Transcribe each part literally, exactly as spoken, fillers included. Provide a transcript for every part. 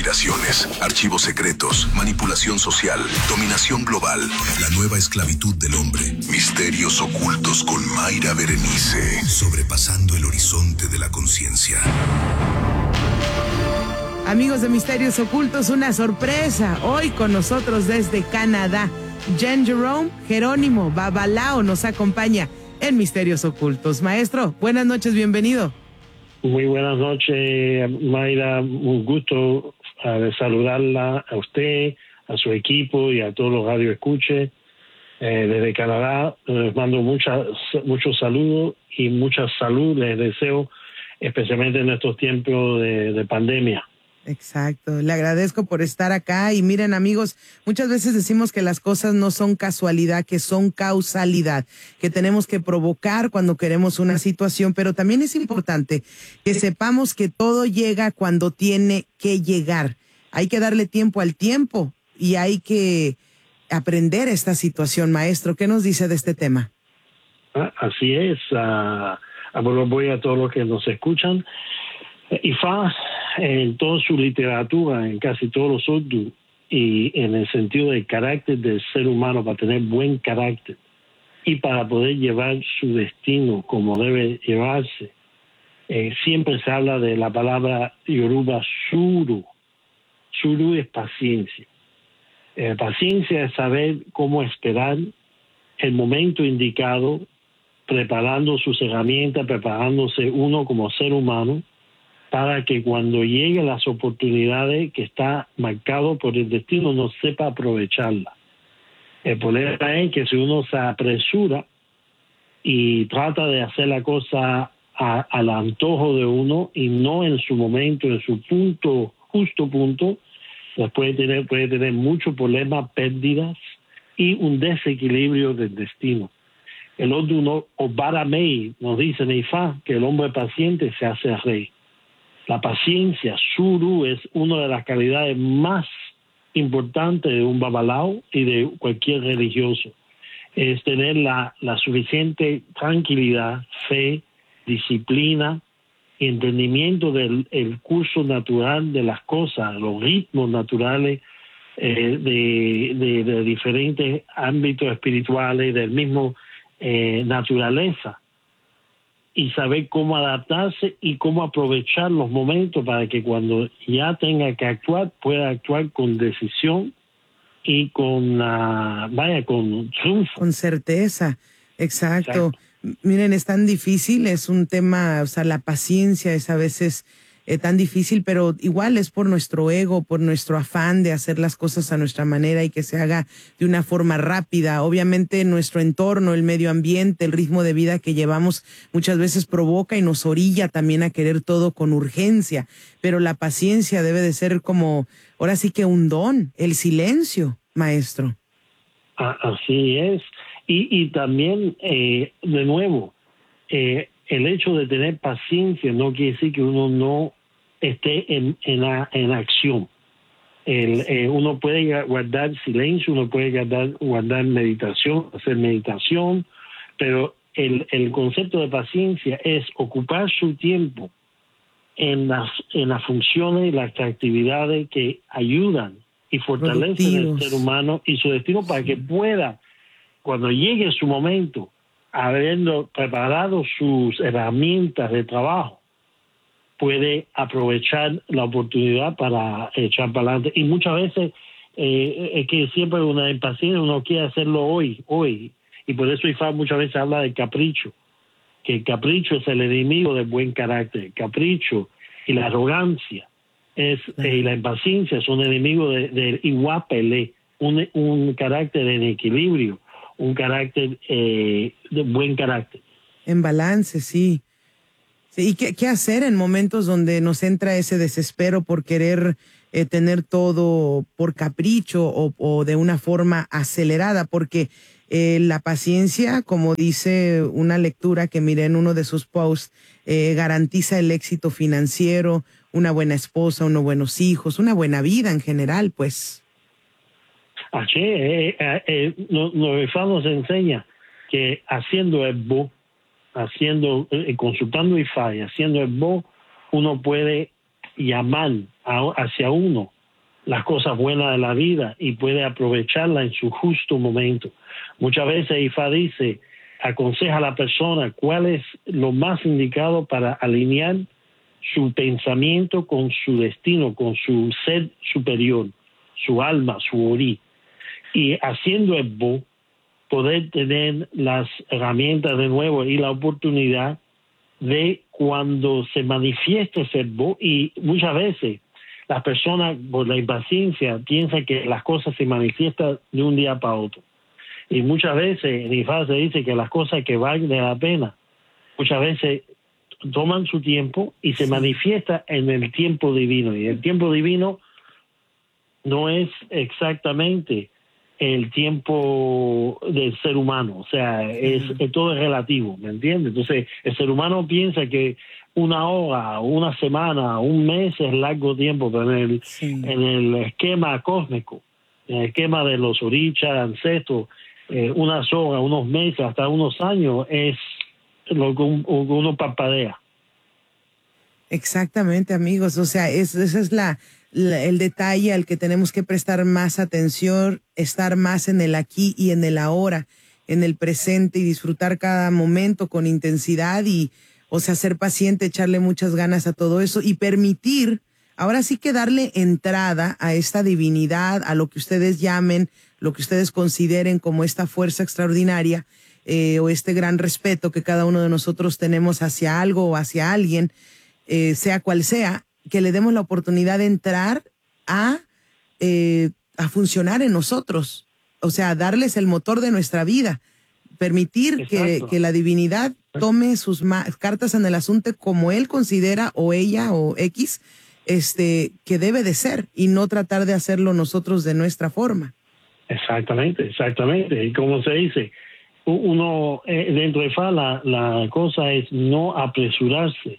conspiraciones, archivos secretos, manipulación social, dominación global, la nueva esclavitud del hombre, misterios ocultos con Mayra Berenice, sobrepasando el horizonte de la conciencia. Amigos de Misterios Ocultos, una sorpresa. Hoy con nosotros desde Canadá, Jen Jerome Jerónimo Babalao nos acompaña en Misterios Ocultos. Maestro, buenas noches, bienvenido. Muy buenas noches, Mayra. Un gusto uh, saludarla a usted, a su equipo y a todos los radioescuches. Eh, desde Canadá les mando muchas, muchos saludos y mucha salud les deseo, especialmente en estos tiempos de, de pandemia. Exacto, le agradezco por estar acá y miren amigos, muchas veces decimos que las cosas no son casualidad, que son causalidad, que tenemos que provocar cuando queremos una situación, pero también es importante que sepamos que todo llega cuando tiene que llegar. Hay que darle tiempo al tiempo y hay que aprender esta situación. Maestro, ¿qué nos dice de este tema? Ah, así es, uh, bueno, voy a todos los que nos escuchan. Ifá, en toda su literatura, en casi todos los urdu, y en el sentido del carácter del ser humano, para tener buen carácter y para poder llevar su destino como debe llevarse, eh, siempre se habla de la palabra yoruba suru. Suru es paciencia. Eh, paciencia es saber cómo esperar el momento indicado, preparando sus herramientas, preparándose uno como ser humano, para que cuando lleguen las oportunidades que está marcado por el destino, no sepa aprovecharla. El problema es que si uno se apresura y trata de hacer la cosa a, al antojo de uno y no en su momento, en su punto, justo punto, pues puede tener, puede tener muchos problemas, pérdidas y un desequilibrio del destino. El otro, Obara May, nos dice en Ifá que el hombre paciente se hace rey. La paciencia, suru, es una de las calidades más importantes de un babalao y de cualquier religioso. Es tener la, la suficiente tranquilidad, fe, disciplina y entendimiento del el curso natural de las cosas, los ritmos naturales eh, de, de, de diferentes ámbitos espirituales, del mismo eh, naturaleza. Y saber cómo adaptarse y cómo aprovechar los momentos para que cuando ya tenga que actuar, pueda actuar con decisión y con, uh, vaya, con triunfo. Con certeza, exacto. exacto. Miren, es tan difícil, es un tema, o sea, la paciencia es a veces eh, tan difícil, pero igual es por nuestro ego, por nuestro afán de hacer las cosas a nuestra manera y que se haga de una forma rápida. Obviamente nuestro entorno, el medio ambiente, el ritmo de vida que llevamos muchas veces provoca y nos orilla también a querer todo con urgencia, pero la paciencia debe de ser como, ahora sí que un don, el silencio, maestro. Así es. Y, y también, eh, de nuevo, eh, el hecho de tener paciencia no quiere decir que uno no esté en, en, la, en acción. El, eh, uno puede guardar silencio, uno puede guardar, guardar meditación, hacer meditación, pero el, el concepto de paciencia es ocupar su tiempo en las, en las funciones y las actividades que ayudan y fortalecen al ser humano y su destino para que pueda, cuando llegue su momento, habiendo preparado sus herramientas de trabajo, puede aprovechar la oportunidad para echar para adelante. Y muchas veces eh, es que siempre una impaciencia, uno quiere hacerlo hoy, hoy. Y por eso Ifá muchas veces habla de capricho, que el capricho es el enemigo del buen carácter. El capricho y la arrogancia es, eh, y la impaciencia son enemigos del de iguapele, un, un carácter en equilibrio, un carácter eh, de buen carácter. En balance, sí. sí ¿Y qué, qué hacer en momentos donde nos entra ese desespero por querer eh, tener todo por capricho o, o de una forma acelerada? Porque eh, la paciencia, como dice una lectura que miré en uno de sus posts, eh, garantiza el éxito financiero, una buena esposa, unos buenos hijos, una buena vida en general, pues. Así, eh, eh, eh, nos, nos enseña que haciendo el bo, haciendo, eh, consultando Ifá y haciendo el bo, uno puede llamar a, hacia uno las cosas buenas de la vida y puede aprovecharla en su justo momento. Muchas veces Ifá dice, aconseja a la persona cuál es lo más indicado para alinear su pensamiento con su destino, con su ser superior, su alma, su ori. Y haciendo el bo, poder tener las herramientas de nuevo y la oportunidad de cuando se manifieste ese bo, y muchas veces las personas por la impaciencia piensan que las cosas se manifiestan de un día para otro. Y muchas veces en Ifá se dice que las cosas que valen la pena, muchas veces toman su tiempo y se manifiesta en el tiempo divino. Y el tiempo divino no es exactamente el tiempo del ser humano, o sea, es, es todo es relativo, ¿me entiendes? Entonces, el ser humano piensa que una hora, una semana, un mes es largo tiempo, pero en el, sí. en el esquema cósmico, en el esquema de los orichas, ancestros, eh, unas horas, unos meses, hasta unos años es lo que uno parpadea. Exactamente, amigos, o sea, es, esa es la, la el detalle al que tenemos que prestar más atención, estar más en el aquí y en el ahora, en el presente y disfrutar cada momento con intensidad y, o sea, ser paciente, echarle muchas ganas a todo eso y permitir, ahora sí que darle entrada a esta divinidad, a lo que ustedes llamen, lo que ustedes consideren como esta fuerza extraordinaria, eh, o este gran respeto que cada uno de nosotros tenemos hacia algo o hacia alguien, eh, sea cual sea, que le demos la oportunidad de entrar a, eh, a funcionar en nosotros, o sea, darles el motor de nuestra vida, permitir que, que la divinidad tome sus ma- cartas en el asunto como él considera, o ella, o X, este, que debe de ser, y no tratar de hacerlo nosotros de nuestra forma. Exactamente, exactamente. Y como se dice, uno, eh, dentro de Ifá, la, la cosa es no apresurarse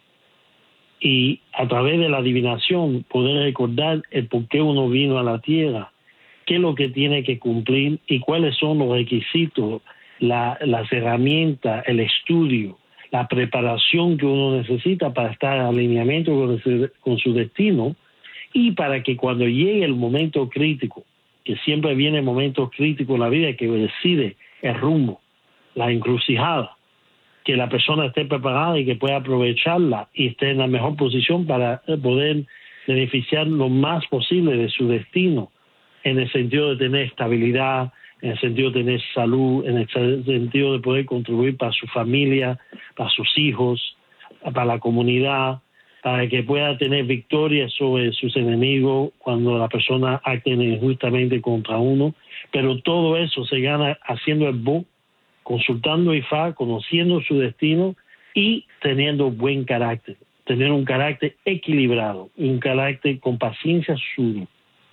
y a través de la adivinación poder recordar el por qué uno vino a la tierra, qué es lo que tiene que cumplir y cuáles son los requisitos, la, las herramientas, el estudio, la preparación que uno necesita para estar en alineamiento con su, con su destino, y para que cuando llegue el momento crítico, que siempre viene momentos críticos en la vida que decide el rumbo, la encrucijada, que la persona esté preparada y que pueda aprovecharla y esté en la mejor posición para poder beneficiar lo más posible de su destino, en el sentido de tener estabilidad, en el sentido de tener salud, en el sentido de poder contribuir para su familia, para sus hijos, para la comunidad, para que pueda tener victoria sobre sus enemigos cuando la persona acte injustamente contra uno. Pero todo eso se gana haciendo el bo, consultando Ifá, conociendo su destino y teniendo buen carácter, tener un carácter equilibrado, un carácter con paciencia suyo.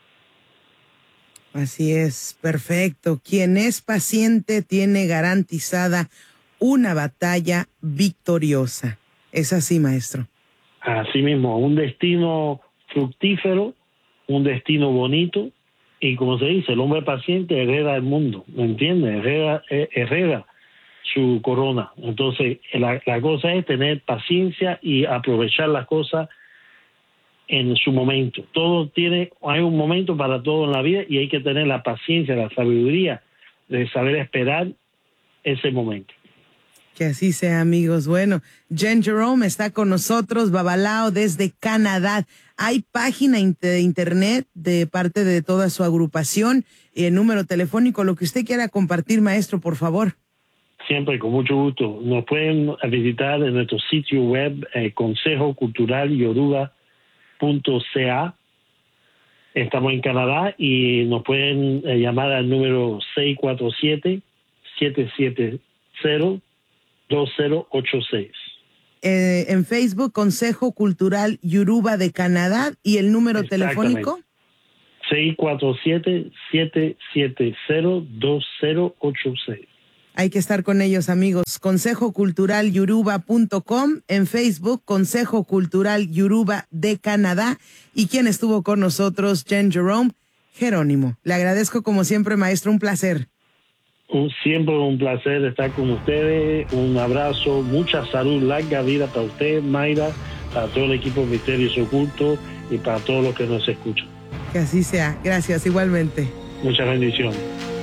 Así es, perfecto. Quien es paciente tiene garantizada una batalla victoriosa. Es así, maestro. Así mismo, un destino fructífero, un destino bonito, y como se dice, el hombre paciente hereda el mundo, ¿me entiendes? Hereda, hereda su corona. Entonces, la, la cosa es tener paciencia y aprovechar las cosas en su momento. Todo tiene, hay un momento para todo en la vida y hay que tener la paciencia, la sabiduría de saber esperar ese momento. Que así sea, amigos. Bueno, Jen Jerome está con nosotros, Babalao, desde Canadá. Hay página de internet de parte de toda su agrupación y el número telefónico, lo que usted quiera compartir, maestro, por favor. Siempre, con mucho gusto. Nos pueden visitar en nuestro sitio web, eh, consejo cultural yoruba punto c a. Estamos en Canadá y nos pueden eh, llamar al número seis cuatro siete, siete siete cero, dos cero ocho seis. Eh, en Facebook, Consejo Cultural Yoruba de Canadá, y el número telefónico. seis cuatro siete, siete siete cero, dos cero ocho seis. Hay que estar con ellos, amigos. consejo cultural yoruba punto com, en Facebook, Consejo Cultural Yoruba de Canadá. Y quien estuvo con nosotros, Jen Jerome, Jerónimo. Le agradezco como siempre, maestro, un placer. Un, siempre un placer estar con ustedes. Un abrazo, mucha salud, larga vida para usted, Mayra, para todo el equipo de Misterios Ocultos y para todos los que nos escuchan. Que así sea. Gracias, igualmente. Muchas bendiciones.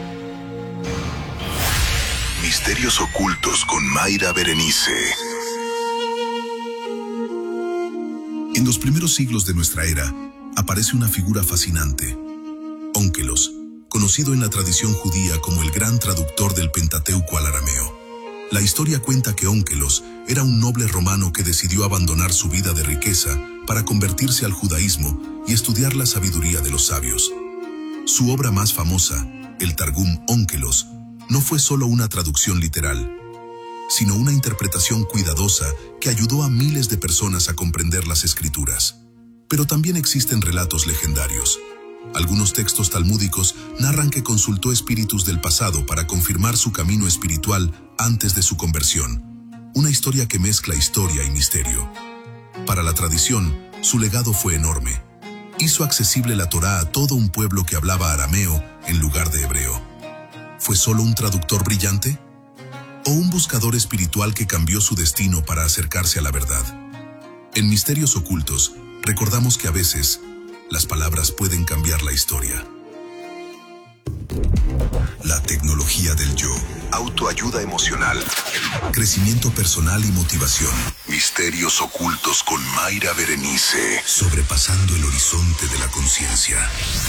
Misterios ocultos con Mayra Berenice. En los primeros siglos de nuestra era, aparece una figura fascinante, Ónkelos, conocido en la tradición judía como el gran traductor del Pentateuco al arameo. La historia cuenta que Ónkelos era un noble romano que decidió abandonar su vida de riqueza para convertirse al judaísmo y estudiar la sabiduría de los sabios. Su obra más famosa, el Targum Ónkelos, no fue solo una traducción literal, sino una interpretación cuidadosa que ayudó a miles de personas a comprender las escrituras. Pero también existen relatos legendarios. Algunos textos talmúdicos narran que consultó espíritus del pasado para confirmar su camino espiritual antes de su conversión. Una historia que mezcla historia y misterio. Para la tradición, su legado fue enorme. Hizo accesible la Torá a todo un pueblo que hablaba arameo en lugar de hebreo. ¿Fue solo un traductor brillante? ¿O un buscador espiritual que cambió su destino para acercarse a la verdad? En Misterios Ocultos, recordamos que a veces las palabras pueden cambiar la historia. La tecnología del yo. Autoayuda emocional. Crecimiento personal y motivación. Misterios Ocultos con Mayra Berenice. Sobrepasando el horizonte de la conciencia.